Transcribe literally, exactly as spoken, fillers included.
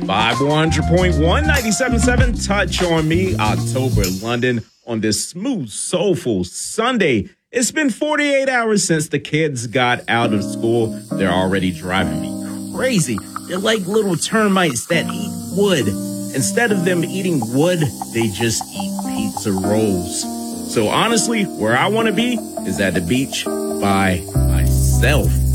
five one hundred point one, ninety-seven point seven, Touch on Me, October London on this smooth, soulful Sunday. It's been forty-eight hours since the kids got out of school. They're already driving me crazy. They're like little termites that eat wood. Instead of them eating wood, they just eat pizza rolls. So honestly, where I want to be is at the beach by myself.